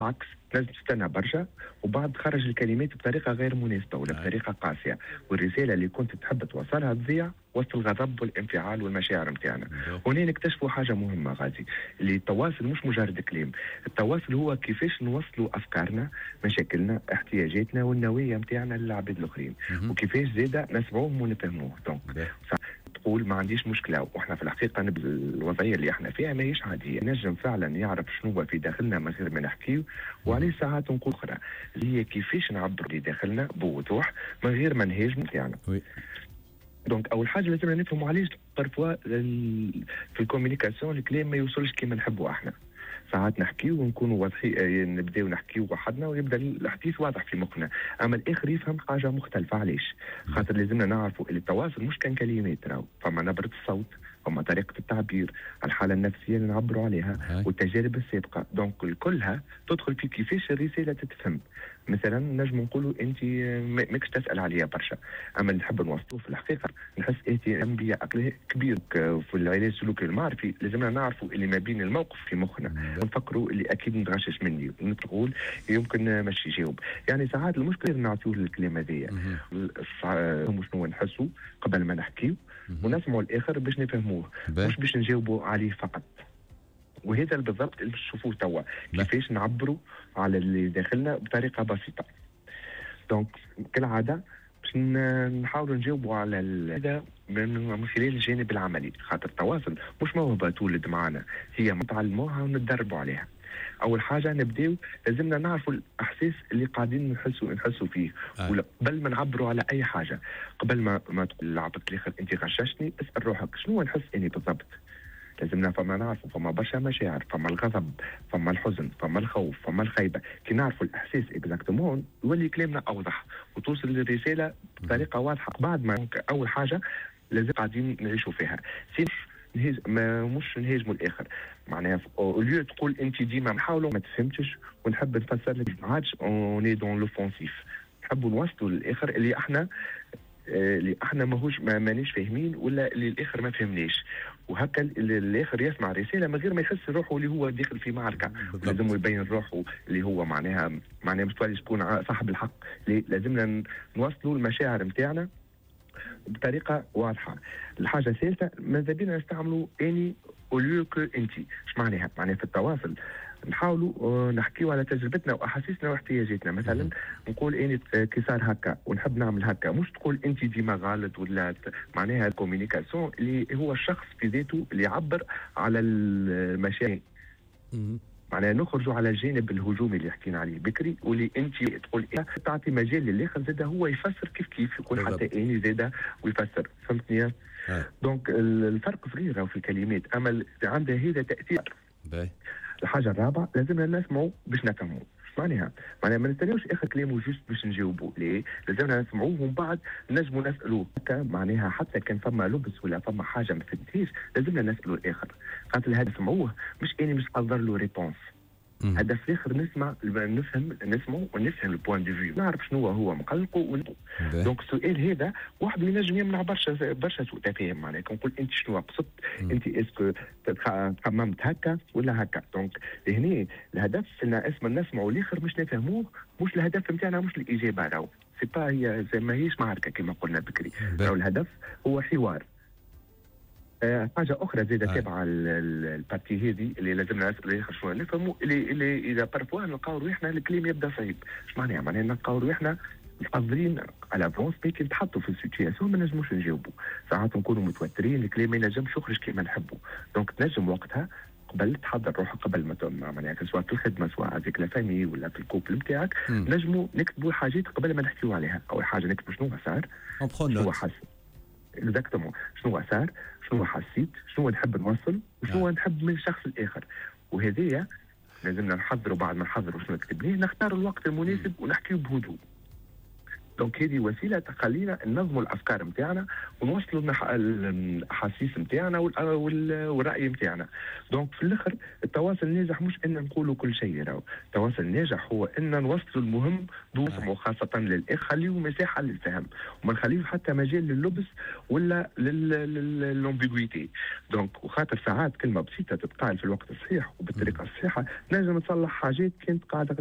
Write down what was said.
عكس لازم تستنى برشا وبعد تخرج الكلمات بطريقه غير مناسبه ولا بطريقه قاسيه، والرساله اللي كنت تحب توصلها تضيع وسط الغضب والانفعال والمشاعر نتاعنا. هنا نكتشفوا حاجه مهمه غادي، اللي التواصل مش مجرد كلام، التواصل هو كيفاش نوصلوا افكارنا، مشاكلنا، احتياجاتنا والنوايا نتاعنا للعباد الاخرين، وكيفاش زاده نسمعوهم ونفهموه. دونك تقول ما عنديش مشكله، واحنا في الحقيقه الوضعيه اللي احنا فيها ماهيش عاديه، نجم فعلا يعرف شنو هو في داخلنا من غير ما نحكيو، وعليه ساعات نقول اخرى اللي هي كيفاش نعبروا اللي داخلنا بوضوح من غير ما نهاجموا نتاعنا. دونك اول حاجه لازم نفهموا علاش بارفوا في الكوميونيكاسيون الكلام ما يوصلش كيما نحبوا احنا. ساعات نحكيو ونكونوا واضحين، نبداو نحكيو وحدنا ويبدا الحديث واضح في مخنا، اما الاخر يفهم حاجه مختلفه. علاش؟ خاطر لازمنا نعرفوا اللي التواصل مش كان كلمات، راهو فما نبره الصوت، فما طريقه التعبير، الحاله النفسيه اللي نعبروا عليها والتجارب السابقه. دونك كلها تدخل في كيفاش الرساله تتفهم. مثلا نجم نقولوا انت ماكش تسال عليا برشا، اما اللي نحب نوصلوا في الحقيقه نحس اهتمام بيا كبير. في العلاج السلوكي المعرفي لازمنا نعرفوا اللي ما بين الموقف في مخنا، نفكروا اللي اكيد متغشش مني، نقول يمكن ماشي يجاوب. يعني ساعات المشكله نعطيوه الكلام هذايا شنو نحسوا قبل ما نحكيو ونسمعوا الاخر باش نفهموه، مش باش نجاوبوا عليه فقط. وهذا بالضبط اللي نشوفوه توا، كيفاش نعبروا على اللي داخلنا بطريقه بسيطه. دونك كالعاده باش نحاولوا نجاوبوا على هذا من خلال الجانب العملي، خاطر التواصل مش موهبه تولد معنا، هي نتعلموها ونتدربوا عليها. اول حاجه نبداو لازمنا نعرفوا الاحساس اللي قاعدين نحسوا فيه، قبل ما نعبروا على اي حاجه. قبل ما تقول لعبد الاخر انت غششتني، اسال روحك شنو نحس اني بالضبط. لازمنا فما نعرفوا فما برشا مشاعر، فما الغضب، فما الحزن، فما الخوف، فما الخيبه. كي نعرفوا الاحساس اكزاكتومون يولي كلامنا اوضح وتوصل الرساله بطريقه واضحه. بعد ما اول حاجه لازم قاعدين نعيشوا فيها مش نهاجموا الاخر، معناها اوليو تقول انت ديما نحاولوا ما تفهمتش ونحب نفسر لك، ما عادش اوني دون لوفونسيف، نحبوا نوصلوا للاخر اللي احنا مانيش فاهمين ولا اللي الاخر ما فهمناش، وهكا الاخر يسمع رساله من غير ما يحس روحه اللي هو داخل في معركه. لازم يبين روحه اللي هو معناها مش تكون صاحب الحق، لازمنا نوصلوا المشاعر نتاعنا بطريقه واضحه. الحاجه الثالثه ماذا بينا نستعملوا اني اوليو كو انت. ايش معناها في التواصل نحاولوا نحكيوا على تجربتنا واحاسيسنا واحتياجاتنا. مثلا نقول اني كي صار هكا ونحب نعمل هكا، مش تقول انت ديما غلط ولا معناها كوميونيكاسيون اللي هو الشخص في ذاته اللي يعبر على المشاعر. معناها نخرجوا على الجانب الهجومي اللي حكينا عليه بكري، واللي انت تقول تعطي مجال للاخر زاده هو يفسر كيف يقول حتى اني زاده ويفسر. فهمتني؟ دونك الفرق صغير في الكلمات، اما عندها هذا تاثير. الحاجه الرابعه لازمنا نسمعوا باش نفهموا. معناها ما نستناوش اخر كلامه جوست باش نجاوبوا، ليه؟ لازمنا نسمعوه ومن بعد نجموا نسالوه. معناها حتى كان فما لبس ولا فما حاجه ما فهمتيش لازمنا نسالوا الاخر، خاطر هذا سمعوه مش اني مش حضر له ريبونس. هدف الاخر نسمعوا ونفهم البوان دو فيو، نعرف شنو هو مقلقه. دونك السؤال هذا واحد ينجم يمنع برشا سوء تفاهم. معناها نقول انت شنو قصدت، انت اسكو خممت هكا ولا هكا. دونك هنا الهدف ان نسمعوا الاخر مش نفهموه، مش الهدف نتاعنا مش الاجابه. راهو سي با هي زي ما هيش معركه كما قلنا بكري، راهو الهدف هو حوار. حاجه اخرى زاده تابعه البارتي هذه اللي لازمنا نسال الاخر شنو نفهموا، اللي اذا بارفوا نلقاو روحنا الكلام يبدا صعيب. اش معناها نلقاو روحنا حاضرين على فونس كي نتحطوا في السيتياسيون ما نجموش نجاوبوا، ساعات نكونوا متوترين الكلام ما ينجمش يخرج كما نحبوا. دونك تنجم وقتها قبل تحضر روحك قبل ما معناها سواء في الخدمه سواء افيك لا فامي ولا في الكوبل نتاعك، نجموا نكتبوا حاجات قبل ما نحكيوا عليها. اول حاجه نكتبوا شنو صار، شنو حس اكزاكتومون، شنو صار، شنو حسيت، شنو نحب نوصل، وشنو نحب من الشخص الاخر. وهذه لازمنا نحضروا. بعد ما نحضروا شنو كتبناه نختار الوقت المناسب ونحكيه بهدوء. دونك هذه وسيله تخلينا ننظموا الافكار نتاعنا ونوصلوا الاحاسيس نتاعنا والراي نتاعنا. دونك في الاخر التواصل الناجح مش ان نقولوا كل شيء، راهو التواصل الناجح هو ان نوصلوا المهم بوضوح وخاصه للاخ، خليه مساحه للفهم وما نخليه حتى مجال لللبس ولا للامبيغويتي. دونك وخاطر ساعات كلمه بسيطه تتقال في الوقت الصحيح وبالطريقه الصحيحه نجم تصلح حاجات كانت قاعده